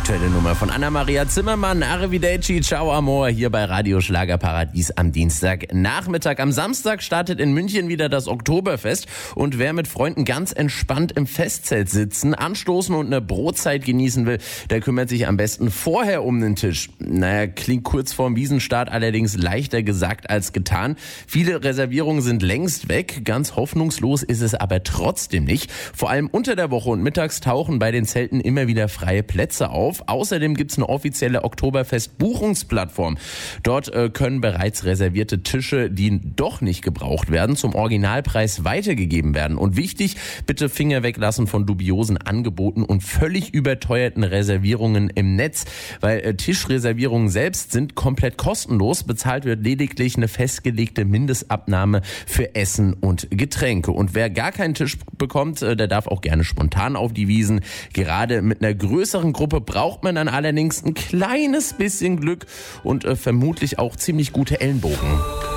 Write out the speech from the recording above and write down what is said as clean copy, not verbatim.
Aktuelle Nummer von Anna-Maria Zimmermann, Arrivederci, Ciao Amor, hier bei Radio Schlagerparadies am Dienstagnachmittag. Am Samstag startet in München wieder das Oktoberfest und wer mit Freunden ganz entspannt im Festzelt sitzen, anstoßen und eine Brotzeit genießen will, der kümmert sich am besten vorher um den Tisch. Naja, klingt kurz vorm Wiesenstart allerdings leichter gesagt als getan. Viele Reservierungen sind längst weg, ganz hoffnungslos ist es aber trotzdem nicht. Vor allem unter der Woche und mittags tauchen bei den Zelten immer wieder freie Plätze auf. Außerdem gibt's eine offizielle Oktoberfest-Buchungsplattform. Dort können bereits reservierte Tische, die doch nicht gebraucht werden, zum Originalpreis weitergegeben werden. Und wichtig, bitte Finger weglassen von dubiosen Angeboten und völlig überteuerten Reservierungen im Netz, weil Tischreservierungen selbst sind komplett kostenlos. Bezahlt wird lediglich eine festgelegte Mindestabnahme für Essen und Getränke. Und wer gar keinen Tisch bekommt, der darf auch gerne spontan auf die Wiesen. Gerade mit einer größeren Gruppe braucht man dann allerdings ein kleines bisschen Glück und vermutlich auch ziemlich gute Ellenbogen.